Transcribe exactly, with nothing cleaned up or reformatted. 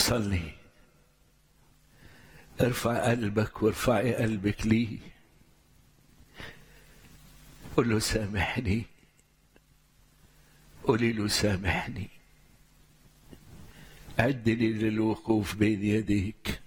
صلي، ارفع قلبك وارفعي قلبك ليه. قل له سامحني، قولي له سامحني. عد لي للوقوف بين يديك.